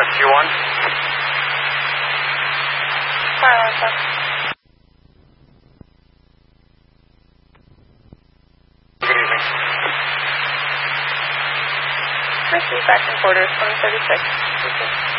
Q1. Hi, Good evening. Receive back in quarters 2036.